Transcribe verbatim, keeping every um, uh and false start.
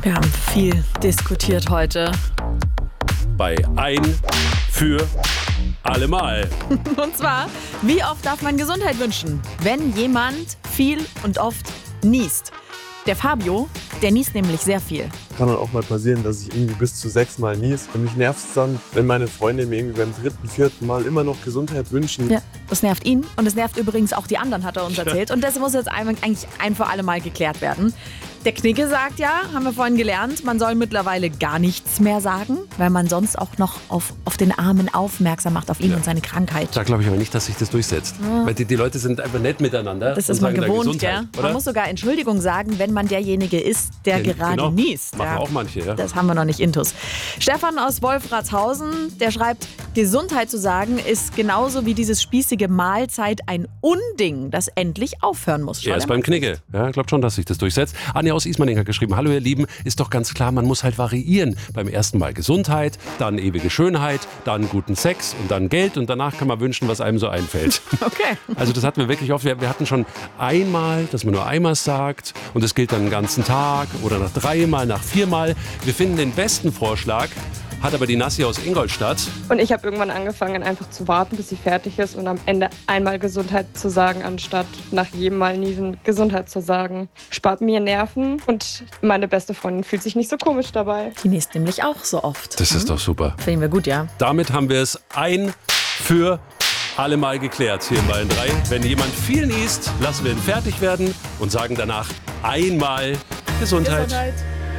Wir haben viel diskutiert heute. Bei Ein für allemal. Und zwar, wie oft darf man Gesundheit wünschen, wenn jemand viel und oft niest? Der Fabio, der niest nämlich sehr viel. Kann dann auch mal passieren, dass ich irgendwie bis zu sechs Mal nies. Und mich nervt es dann, wenn meine Freunde mir irgendwie beim dritten, vierten Mal immer noch Gesundheit wünschen. Ja, das nervt ihn und es nervt übrigens auch die anderen, hat er uns erzählt. Und das muss jetzt eigentlich ein für alle Mal geklärt werden. Der Knigge sagt ja, haben wir vorhin gelernt, man soll mittlerweile gar nichts mehr sagen, weil man sonst auch noch auf, auf den Armen aufmerksam macht, auf ihn Ja. und seine Krankheit. Da glaube ich aber nicht, dass sich das durchsetzt. Ja. Weil die, die Leute sind einfach nett miteinander. Das und ist man sagen da gewohnt, Gesundheit, gell? oder? Man muss sogar Entschuldigung sagen, wenn man derjenige ist, der Ja, gerade genau. niest. Machen Ja. auch manche, ja. Das haben wir noch nicht intus. Stefan aus Wolfratshausen, der schreibt, Gesundheit zu sagen ist genauso wie dieses spießige Mahlzeit ein Unding, das endlich aufhören muss. Schau Er ist dir beim mal. Knigge. Ja, ich glaube schon, dass sich das durchsetzt. Anja aus Ismaning hat geschrieben, hallo ihr Lieben, ist doch ganz klar, man muss halt variieren. Beim ersten Mal Gesundheit, dann ewige Schönheit, dann guten Sex und dann Geld und danach kann man wünschen, was einem so einfällt. Okay. Also das hatten wir wirklich oft. Wir, wir hatten schon einmal, dass man nur einmal sagt und das gilt dann den ganzen Tag oder nach dreimal, nach viermal. Wir finden den besten Vorschlag, hat aber die Nassi aus Ingolstadt. Und ich habe irgendwann angefangen, einfach zu warten, bis sie fertig ist und am Ende einmal Gesundheit zu sagen, anstatt nach jedem Mal niesen Gesundheit zu sagen. Spart mir Nerven und meine beste Freundin fühlt sich nicht so komisch dabei. Die niest nämlich auch so oft. Das ist doch super. Finden wir gut, ja. Damit haben wir es ein für alle Mal geklärt hier in Bayern drei. Wenn jemand viel niest, lassen wir ihn fertig werden und sagen danach einmal Gesundheit. Gesundheit.